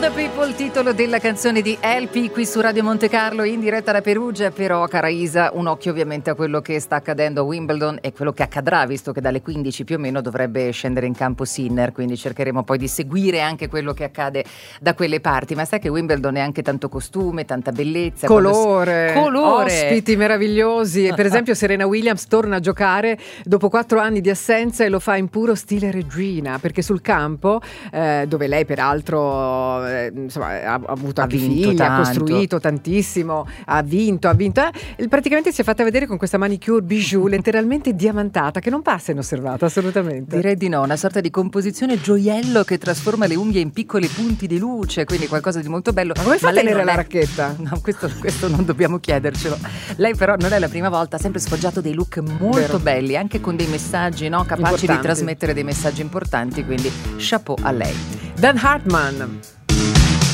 the People, titolo della canzone di LP qui su Radio Monte Carlo in diretta da Perugia. Però, cara Isa, un occhio ovviamente a quello che sta accadendo a Wimbledon e quello che accadrà, visto che dalle 15 più o meno dovrebbe scendere in campo Sinner, quindi cercheremo poi di seguire anche quello che accade da quelle parti. Ma sai che Wimbledon è anche tanto costume, tanta bellezza, colore, ospiti meravigliosi. Per esempio Serena Williams torna a giocare dopo 4 anni di assenza e lo fa in puro stile regina, perché sul campo dove lei peraltro insomma, ha avuto anche figli, ha costruito tantissimo, ha vinto praticamente si è fatta vedere con questa manicure bijou letteralmente diamantata, che non passa inosservata assolutamente. Direi di no, una sorta di composizione gioiello che trasforma le unghie in piccoli punti di luce, quindi qualcosa di molto bello. Ma come fa a tenere la racchetta? No, questo non dobbiamo chiedercelo. Lei però non è la prima volta, ha sempre sfoggiato dei look molto belli, anche con dei messaggi, no, capaci di trasmettere dei messaggi importanti, quindi chapeau a lei. Dan Hartman.